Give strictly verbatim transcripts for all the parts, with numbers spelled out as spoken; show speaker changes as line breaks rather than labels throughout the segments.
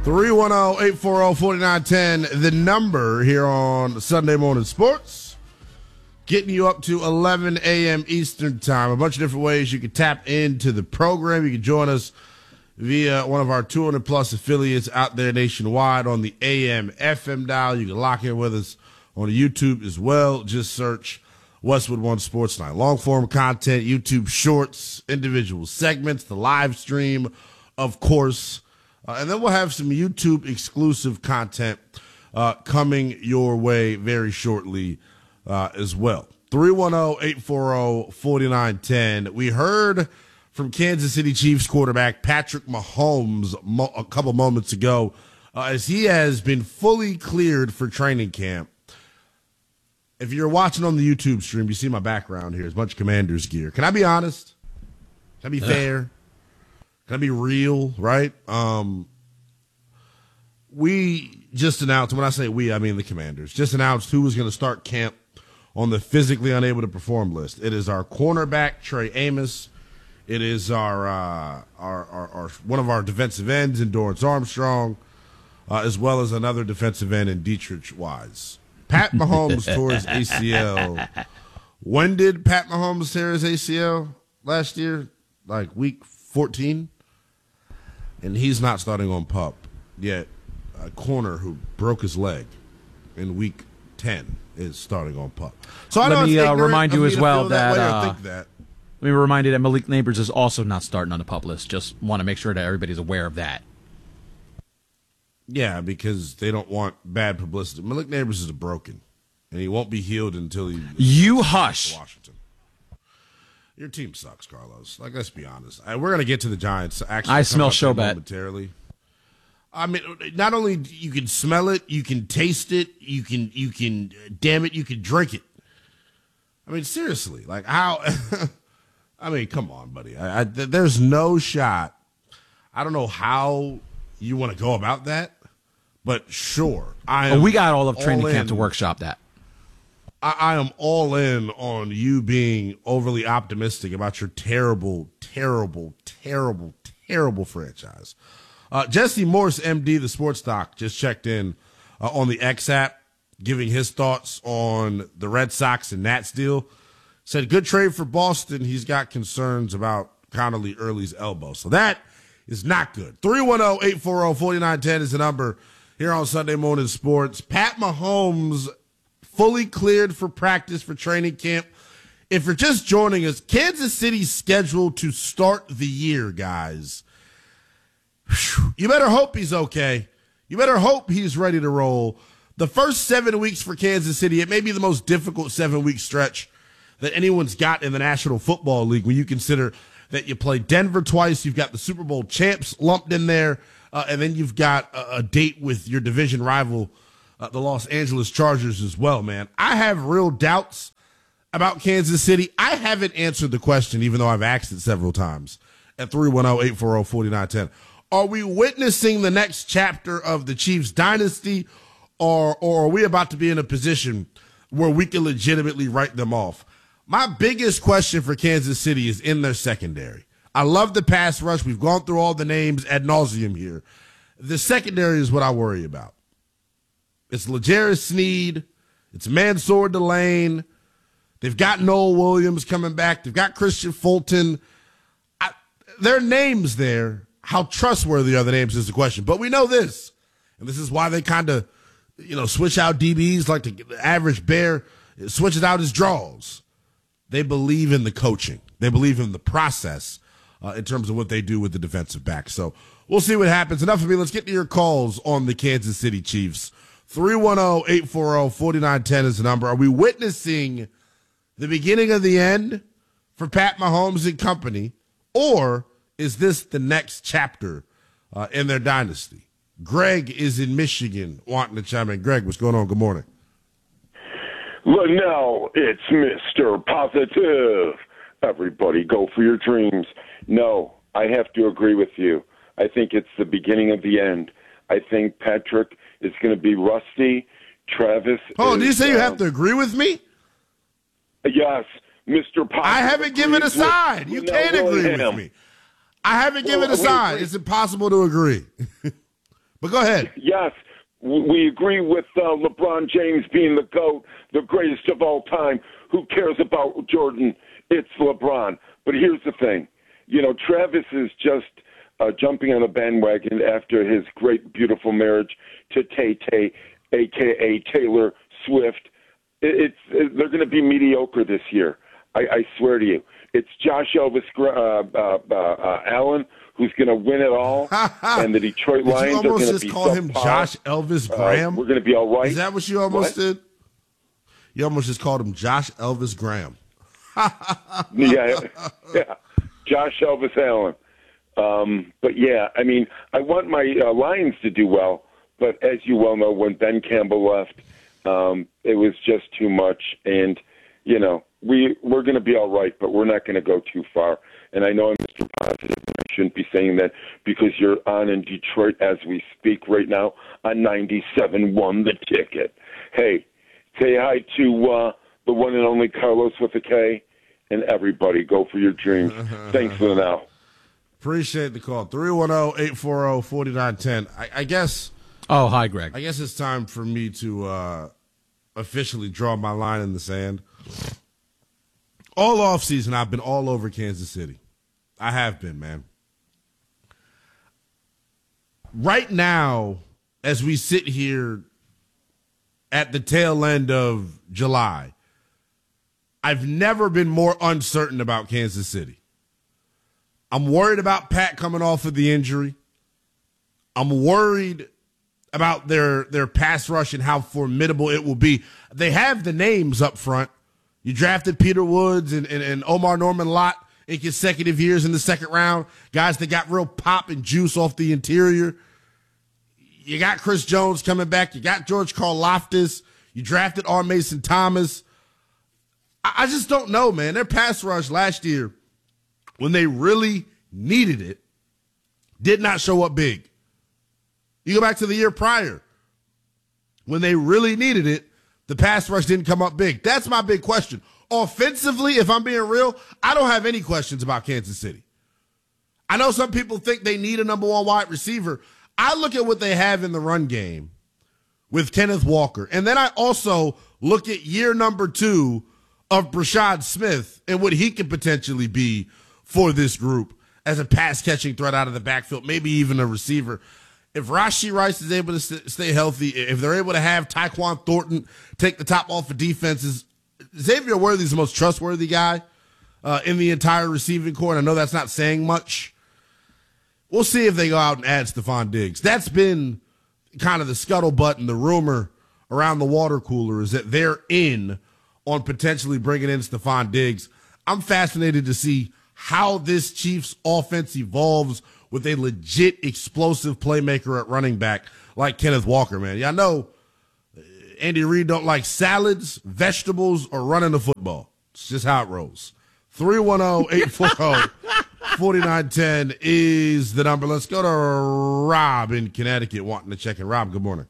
three one zero, eight four zero, four nine one zero, the number here on Sunday Morning Sports. Getting you up to eleven a.m. Eastern Time. A bunch of different ways you can tap into the program. You can join us via one of our two hundred plus affiliates out there nationwide on the A M F M dial. You can lock in with us on YouTube as well. Just search Westwood One Sports Night. Long-form content, YouTube shorts, individual segments, the live stream, of course. Uh, and then we'll have some YouTube-exclusive content uh, coming your way very shortly uh, as well. three one zero, eight four zero, four nine one zero. We heard from Kansas City Chiefs quarterback Patrick Mahomes mo- a couple moments ago uh, as he has been fully cleared for training camp. If you're watching on the YouTube stream, you see my background here. It's a bunch of Commanders gear. Can I be honest? Can I be fair? Can I be real, right? Um, we just announced, when I say we, I mean the Commanders, just announced who was going to start camp on the physically unable to perform list. It is our cornerback, Trey Amos. It is our, uh, our, our, our one of our defensive ends in Dorrance Armstrong, uh, as well as another defensive end in Dietrich Wise. Pat Mahomes tore his A C L. When did Pat Mahomes tear his A C L? Last year? Like week fourteen? And he's not starting on PUP. Yet a corner who broke his leg in week ten is starting on PUP. So I
Let
know
me
it's
uh, remind you as well that,
that,
uh,
think that.
Let me remind you that Malik Neighbors is also not starting on the PUP list. Just want to make sure that everybody's aware of that.
Yeah, because they don't want bad publicity. Malik Neighbors is broken, and he won't be healed until he.
You hush.
Washington. Your team sucks, Carlos. Like, let's be honest. I, we're gonna get to the Giants. Actually,
I smell
show
Showbat
momentarily. I mean, not only you can smell it, you can taste it, you can, you can, damn it, you can drink it. I mean, seriously, like how? I mean, come on, buddy. I, I, there's no shot. I don't know how you want to go about that. But sure, I am
oh, we got all of training
all
camp
in.
to workshop that.
I, I am all in on you being overly optimistic about your terrible, terrible, terrible, terrible franchise. Uh, Jesse Morse, M D, the sports doc, just checked in uh, on the X app, giving his thoughts on the Red Sox and Nats deal. Said, good trade for Boston. He's got concerns about Connolly Early's elbow. So that is not good. three one zero, eight four zero, four nine one zero is the number here on Sunday Morning Sports. Pat Mahomes fully cleared for practice for training camp. If you're just joining us, Kansas City's scheduled to start the year, guys. Whew. You better hope he's okay. You better hope he's ready to roll. The first seven weeks for Kansas City, it may be the most difficult seven-week stretch that anyone's got in the National Football League when you consider that you play Denver twice, you've got the Super Bowl champs lumped in there, uh, and then you've got a, a date with your division rival, uh, the Los Angeles Chargers as well, man. I have real doubts about Kansas City. I haven't answered the question, even though I've asked it several times, at three one zero, eight four zero, four nine one zero. Are we witnessing the next chapter of the Chiefs dynasty, or, or are we about to be in a position where we can legitimately write them off? My biggest question for Kansas City is in their secondary. I love the pass rush. We've gone through all the names ad nauseum here. The secondary is what I worry about. It's L'Jarius Sneed. It's Mansour Delane. They've got Noel Williams coming back. They've got Christian Fulton. I, there are names there. How trustworthy are the names is the question. But we know this, and this is why they kind of, you know, switch out D Bs like the, the average bear switches out his draws. They believe in the coaching. They believe in the process uh, in terms of what they do with the defensive back. So we'll see what happens. Enough of me. Let's get to your calls on the Kansas City Chiefs. three one zero, eight four zero, four nine one zero is the number. Are we witnessing the beginning of the end for Pat Mahomes and company, or is this the next chapter uh, in their dynasty? Greg is in Michigan wanting to chime in. Greg, what's going on? Good morning.
Well, now it's Mister Positive. Everybody go for your dreams. No, I have to agree with you. I think it's the beginning of the end. I think Patrick is going to be rusty. Travis
Oh,
is,
do you say you
um,
have to agree with me?
Yes, Mister Positive.
I haven't given a side. You can't agree with me. I haven't given a side. It's impossible to agree. But go ahead.
Yes, we agree with uh, LeBron James being the GOAT, the greatest of all time. Who cares about Jordan? It's LeBron. But here's the thing. You know, Travis is just uh, jumping on a bandwagon after his great, beautiful marriage to Tay-Tay, a k a. Taylor Swift. It's it, They're going to be mediocre this year. I, I swear to you. It's Josh Elvis uh, uh, uh, uh, Allen who's going to win it all, and the Detroit
Did
Lions
you
are going
almost
to
just
be
call him
subpar.
Josh Elvis Graham?
Uh, we're going to be all right.
Is that what you almost
What?
did? You almost just called him Josh Elvis Graham.
yeah, yeah, Josh Elvis Allen. Um, but yeah, I mean, I want my uh, Lions to do well, but as you well know, when Ben Campbell left, um, it was just too much, and you know, we we're going to be all right, but we're not going to go too far. And I know I'm Mister Positive, and I shouldn't be saying that because you're on in Detroit as we speak right now on ninety-seven one The Ticket. Hey, say hi to uh, the one and only Carlos with a K, and everybody go for your dreams. Thanks for now.
Appreciate the call. three one zero, eight four zero, four nine one zero. I, I guess
Oh, hi, Greg.
I guess it's time for me to uh, officially draw my line in the sand. All offseason, I've been all over Kansas City. I have been, man. Right now, as we sit here at the tail end of July, I've never been more uncertain about Kansas City. I'm worried about Pat coming off of the injury. I'm worried about their their pass rush and how formidable it will be. They have the names up front. You drafted Peter Woods and, and, and Omar Norman Lott in consecutive years in the second round. Guys that got real pop and juice off the interior. You got Chris Jones coming back. You got George Karlaftis. You drafted R. Mason Thomas. I, I just don't know, man. Their pass rush last year, when they really needed it, did not show up big. You go back to the year prior. When they really needed it, the pass rush didn't come up big. That's my big question. Offensively, if I'm being real, I don't have any questions about Kansas City. I know some people think they need a number one wide receiver. I look at what they have in the run game with Kenneth Walker. And then I also look at year number two of Brashad Smith and what he could potentially be for this group as a pass-catching threat out of the backfield, maybe even a receiver. If Rashee Rice is able to st- stay healthy, if they're able to have Tyquan Thornton take the top off of defenses, Xavier Worthy's the most trustworthy guy uh, in the entire receiving corps. And I know that's not saying much. We'll see if they go out and add Stephon Diggs. That's been kind of the scuttlebutt and the rumor around the water cooler is that they're in on potentially bringing in Stephon Diggs. I'm fascinated to see how this Chiefs offense evolves with a legit explosive playmaker at running back like Kenneth Walker, man. Yeah, I know Andy Reid don't like salads, vegetables, or running the football. It's just how it rolls. three one zero, eight four zero, four nine one zero is the number. Let's go to Rob in Connecticut wanting to check in. Rob, good morning.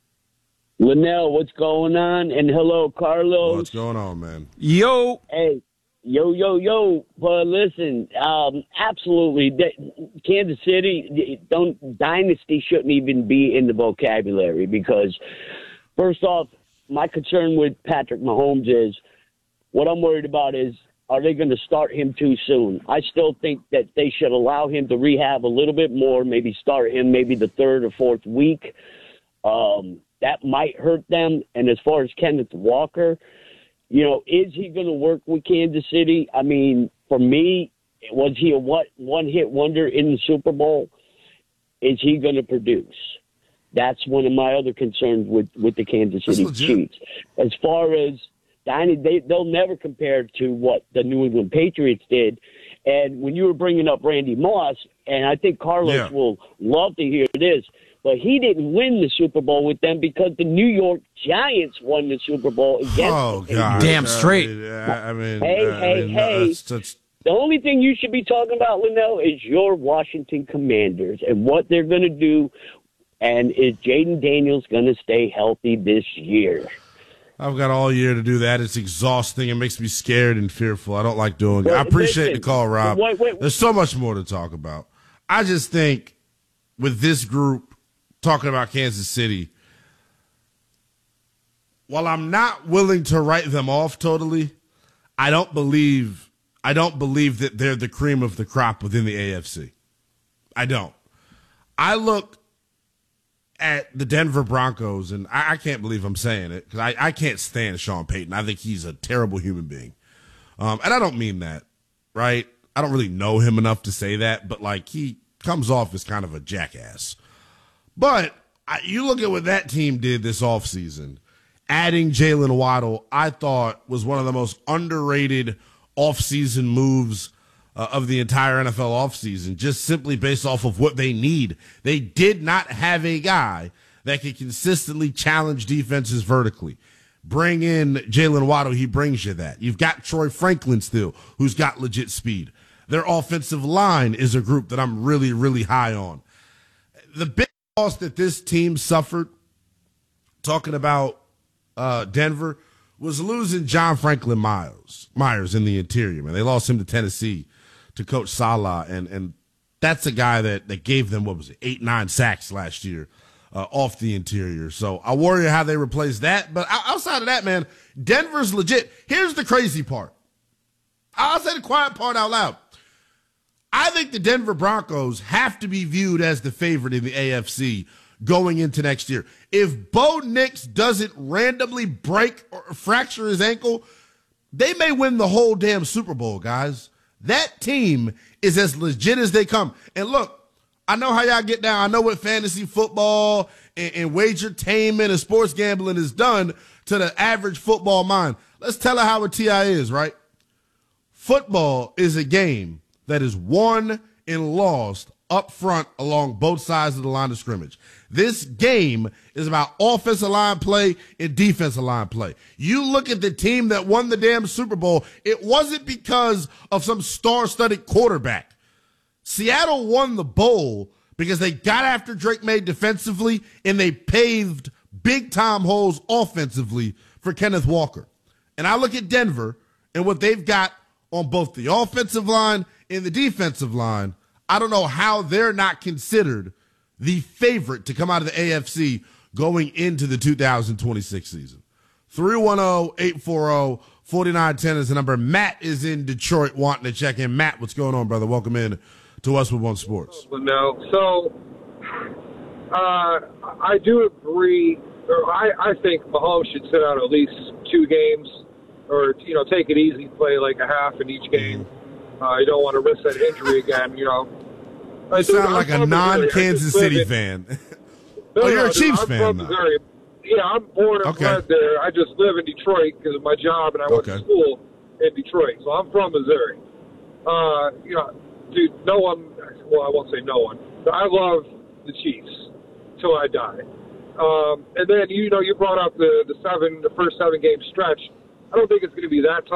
Linnell, what's going on? And hello, Carlos.
What's going on, man?
Yo.
Hey, yo, yo, yo. But listen, um, absolutely, Kansas City, don't dynasty shouldn't even be in the vocabulary because, first off, my concern with Patrick Mahomes is what I'm worried about is are they going to start him too soon? I still think that they should allow him to rehab a little bit more, maybe start him maybe the third or fourth week. Um, that might hurt them. And as far as Kenneth Walker, you know, is he going to work with Kansas City? I mean, for me, was he a what one-hit wonder in the Super Bowl? Is he going to produce? That's one of my other concerns with, with the Kansas City Chiefs. As far as they, they'll never compare to what the New England Patriots did. And when you were bringing up Randy Moss, and I think Carlos
yeah.
will love to hear this, but he didn't win the Super Bowl with them because the New York Giants won the Super Bowl against
Oh,
them.
God.
Damn straight.
I mean,
Hey,
I
hey,
mean,
hey.
That's, that's,
The only thing you should be talking about, Linnell, is your Washington Commanders and what they're going to do. And is Jaden Daniels going to stay healthy this year?
I've got all year to do that. It's exhausting. It makes me scared and fearful. I don't like doing it.
Well,
I appreciate
listen,
the call, Rob.
wait, wait.
There's so much more to talk about. I just think with this group, talking about Kansas City, while I'm not willing to write them off totally, I don't believe I don't believe that they're the cream of the crop within the A F C. I don't. I look at the Denver Broncos, and I, I can't believe I'm saying it, because I, I can't stand Sean Payton. I think he's a terrible human being. Um, and I don't mean that, right? I don't really know him enough to say that, but, like, he comes off as kind of a jackass. But I, you look at what that team did this offseason. Adding Jalen Waddle, I thought, was one of the most underrated offseason moves uh, of the entire N F L offseason, just simply based off of what they need. They did not have a guy that could consistently challenge defenses vertically. Bring in Jalen Waddle, he brings you that. You've got Troy Franklin still, who's got legit speed. Their offensive line is a group that I'm really, really high on. The big loss that this team suffered, talking about uh, Denver, was losing John Franklin Myers, Myers in the interior. Man, they lost him to Tennessee to Coach Salah, and and that's a guy that, that gave them, what was it, eight, nine sacks last year uh, off the interior. So I worry how they replace that. But outside of that, man, Denver's legit. Here's the crazy part. I'll say the quiet part out loud. I think the Denver Broncos have to be viewed as the favorite in the A F C going into next year. If Bo Nix doesn't randomly break or fracture his ankle, they may win the whole damn Super Bowl, guys. That team is as legit as they come. And look, I know how y'all get down. I know what fantasy football and, and wagertainment and sports gambling has done to the average football mind. Let's tell her how a T I is, right? Football is a game that is won and lost up front along both sides of the line of scrimmage. This game is about offensive line play and defensive line play. You look at the team that won the damn Super Bowl, it wasn't because of some star-studded quarterback. Seattle won the bowl because they got after Drake May defensively and they paved big-time holes offensively for Kenneth Walker. And I look at Denver and what they've got on both the offensive line and the defensive line. I don't know how they're not considered the favorite to come out of the A F C going into the two thousand twenty-six season. three one zero, eight four zero, four nine one zero is the number. Matt is in Detroit wanting to check in. Matt, what's going on, brother? Welcome in to Us With One Sports.
No, so uh, I do agree. Or I, I think Mahomes should sit out at least two games, or you know, take it easy, play like a half in each game. Uh, you don't want to risk that injury again, you know.
You sound I'm like a non-Kansas City fan.
No,
oh, you're
no,
a Chiefs
I'm
fan,
from
though.
Missouri. Yeah, I'm born and
okay.
bred there. I just live in Detroit because of my job, and I went
okay.
to school in Detroit. So I'm from Missouri. Uh, you know, dude, no one, well, I won't say no one, but I love the Chiefs till I die. Um, and then, you know, you brought up the, the seven, the first seven game stretch. I don't think it's going to be that tough.